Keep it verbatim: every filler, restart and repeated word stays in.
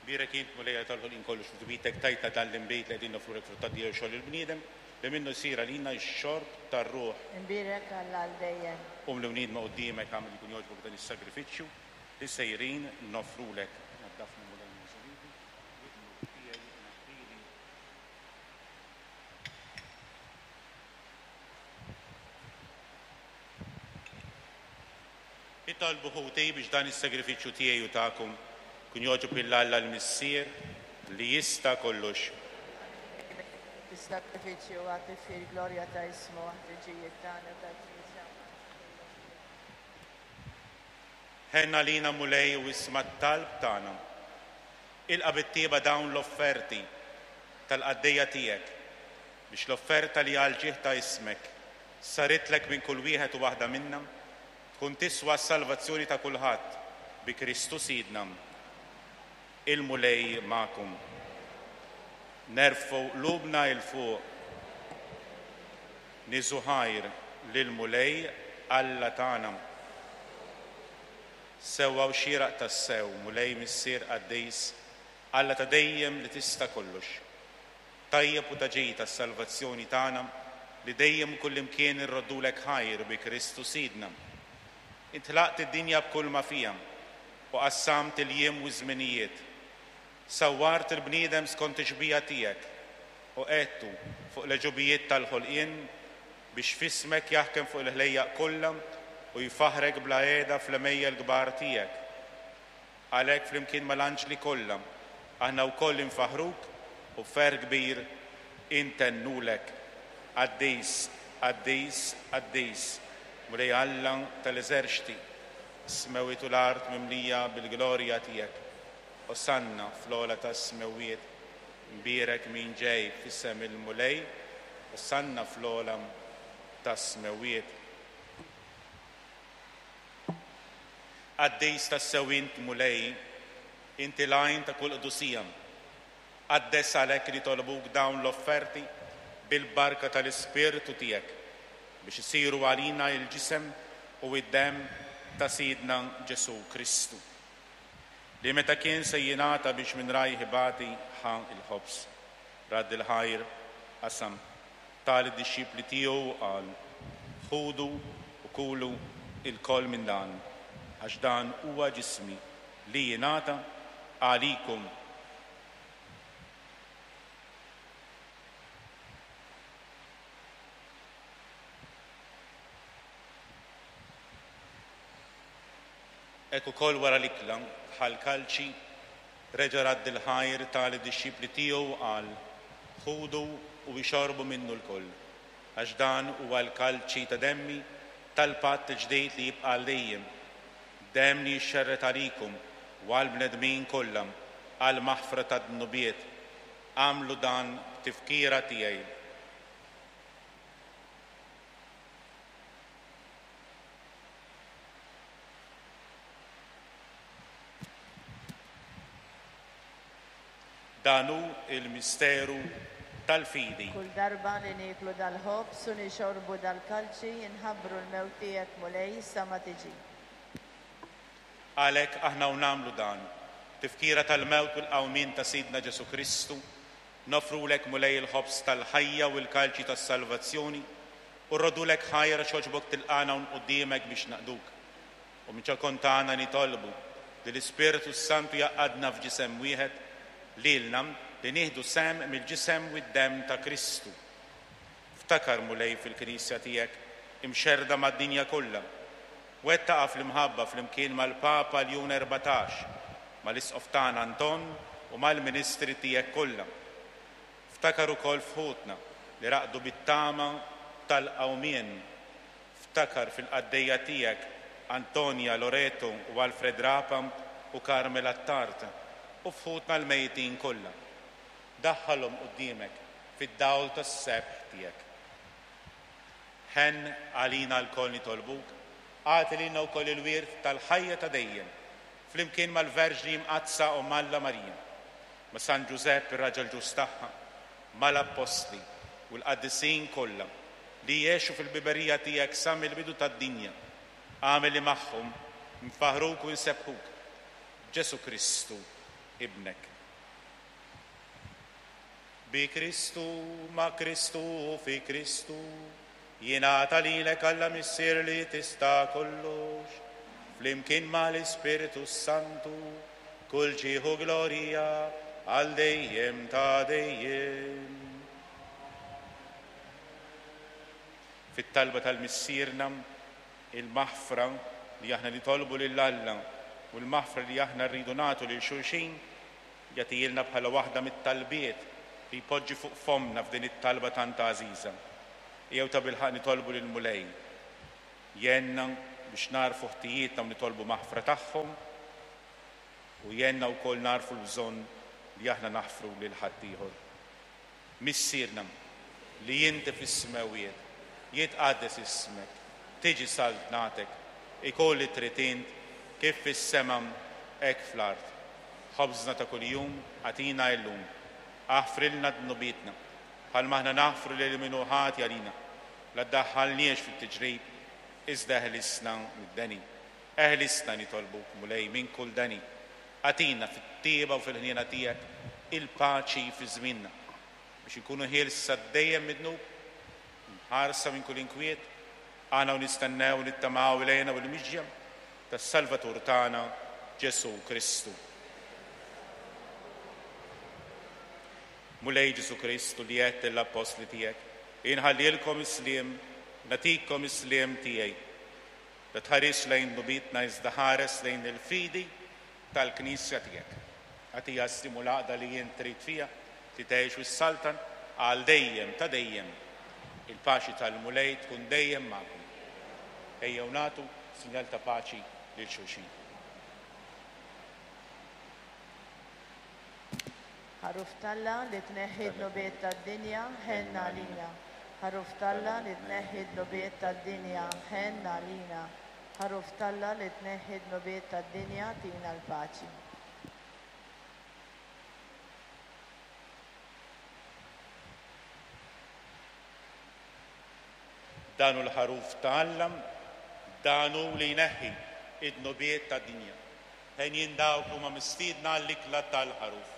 Birek jint mulejja tal-ħolqien kollu x'tubitek tajta dal-imbejt li qegħdin nofrulek fil-tadija xogħol il-bniedem li minnu jsir għalina x-xorb tar-ruħ. Imbirek Alla l-dejjem. Um li wnied ma' quddiemek għamel jkun jogħġbok dan is-sagrifiċċju li sejrin nofrulek. Naddafna mulej Mużolini, tiegħi naħdili. Itolbu ħutej biex dan is-sagrifiċċju tiegħi u tagħkom kun joġob il-Alla l-missier li jista' kollox. Is-sakrifiċċju għati fil-glorja ta' ismu ħtiġijiet tagħna ta' Knisja. Ħenna lina mulej u isma' t-talb tagħna. Ilqa' bit-tieba dawn l-offerti tal-qaddejja tiegħek biex l-offerta li għal ġieħ ta' ismek saritlek minn kull wieħed u waħda minnha tkun tiswa s-salvazzjoni ta' kulħadd bi Kristu Sidna. Il-mulej ma'kum. Nerfu qlubna il fuq. Niżu ħajr lil-mulej Alla tagħna. Sewwa u xieraq tas-sew, mulej missier qaddejs Alla ta' dejjem li tista' kollox. Tajjeb u ta' ġej tas-salvazzjoni tagħna li dejjem kullimkien irroddulek ħajr bi Kristu Sidna. Intlaqt id-dinja b'kull ma fiha u qassamt il-jiem u żminijiet. Sawwart il-bniedem skont ix-xbija tiegħek u qedtu fuq l-ġubijiet tal-ħolqien biex fismek jaħkem fuq il-ħlejjaq kollha u jfaħrek bla qiegħda fl-imejja l-kbar tiegħek. Għalhekk flimkien mal-anġli kollha aħna wkoll infaħruk u fer kbir intennulek. Qaddejs, qaddejs, qaddejs, mulej Alla tal-eżerċti, s-smewiet u l-art mimlija bil-glorja tiegħek. Osanna fl-ola ta' s-smewiet, mbirek min ġej fissem il-mulej, osanna fl-ola ta' s-smewiet. Għaddejs ta' s-sewint mulej, inti lajn ta' kull qdusijam. Għaddes għalek li tolbuk dawn l-offerti bil-barka tal-ispirtu tijek biex isiru għalina il-ġisem u id-dem ta' Sidna Ġesu Kristu. Li meta kien se jingħata biex minn rajh ibati ħan il-ħobs. Radd il-ħajr qasam tal id-dixxipli tiegħu qal ħudu u kulu il-koll minn dan għax dan huwa ġismi li jingħata għalikum. Ekku kol wara l-ikla bħal kalċi reġa' radd il-ħajr tal-dixxipli tiegħu qal ħudu u jxorbu minnu l-koll għax dan huwa l-kalċi ta' demmi tal-patt ġdejd li jibqa' dejjem. Demm li jxxerret għalikum u għall-bnedmin kollha għal maħfra tad-dnubiet. Għamlu dan tifkira tiegħi. Danu il-misteru tal-fidi. Kull darba li niklu dal-ħobs u nixorbu dal-kalċi jinħabbru l-mewt tiegħek mulej sa ma tiġi. Għalhekk aħna u nagħmlu dan. Tifkira tal-mewt u l-qawmien ta' Sidna Ġesu Kristu, nofrulek mulej il-ħobs tal-ħajja u l-kalċi tas-salvazzjoni u rrodulek ħajra xogħġbok tilqana un quddiemek biex naqduk. U minn kontana nitolbu li l-Ispiritu Santu jaqadna f'ġisem wieħed lilna li nieħdu sem mill-ġisem u d-dem ta' Kristu. Ftakar mulej fil-Knisja tiegħek imxerda mad-dinja kollha. Wettaqa fl-imħabba fl-imkien mal-Papa Ljun erbatax, mal-Isqof tagħna Anton u mal-Ministri tiegħek kollha. Ftakar ukoll fħutna li raqdu bit-tama tal-qawmien. Ftakar fil-qaddejja tiegħek Antonja Loreto u Alfred Rapam u Carmela Tart u fħutna l-mejtin kollha. Daħħalhom quddiemek fid-dawl tas-sebħ tiegħek. Ħen għalina l-koll nitolbuk, għati lilna wkoll il-wirt tal-ħajja ta' dejjem, flimkien mal-Verġni Mqazza u Malla Marija, ma' San Ġusepp ir-raġel ġus tagħha, mal-Apostli u l-qaddisin kollha li jgħixu fil-biberija tiegħek sa mill-bidu tad-dinja. Għamel li magħhom nfaħruk u nsebħuk Ġesu Kristu ibnek. بكريستو مع كريستو في كريستو jingħata lilek Alla missier li tista' kollox flimkien mal-Ispiritu Santu kull ġieħu glorija għal dejjem ta' dejjem. Fit-talba tal-missierna il-maħfra li aħna nitolbu lil Alla u l-maħfra li aħna rridu nagħtu lil xulxin jagħtilna bħala waħda mit-talbiet li jpoġġi fuq fomna f'din it-talba tant għażiża. Jew ta' bilħaq nitolbu lil mulej jenna biex narfu ħtijietna u nitolbu maħfra tagħhom u jenna wkoll narfu l-bżonn li aħna naħfru lil ħadd ieħor. Missierna li inti fis-smawijiet jitqaddes ismek, tiġi saltnatek ikolli tritint kif fis-sema hekk fl-ard. Ħobżna ta' kuljum għatina llum, aħfrilna d-nubietna bħal maħna naħfru lil min hu ħati għalina la ddaħħalniex fit-tiġrib iżda eħlisna mid-deni. Eħlisna nitolbuk mulej minn kull deni. Għatina fit-tieba u fil-ħniena tiegħek il-paċi fi żmienna biex inkunu ħielsa dejjem mid-dnub, ħarsa minn kull inkwiet, għana u nistennew nittamaw lejna u l-miġjem tas-Salvatur tagħna Ġesu Kristu. Mulej Ġesu Kristu li għedt l-apostli tiegħek, inħallilkom isliem, natikkom isliem tiegħi. La tħares lejn nubietna iżda ħares lejn il-fidi tal-Knisja tiegħek. Għatija stimulaqda li jien trid fiha li tgħix wis-saltan għal dejjem ta' dejjem. Il-paċi tal-mulej tkun dejjem magħkom. Ejjew nagħtu sinjal ta' paċi lil xulxin. Ħaruf talla li tneħħi d-nubiet tad-dinja ħenna lina. Ħaruf talla li tneħħi d-nubiet tad-dinja ħenna lina. Ħaruf talla li tneħħi d-nubiet tad-dinja tina l-paċi. Danu l-ħaruf tal-Alla, danu li jneħħi id-nubiet tad-dinja. Ħen jindawk huma mistiedna l-ikla tal-ħaruf.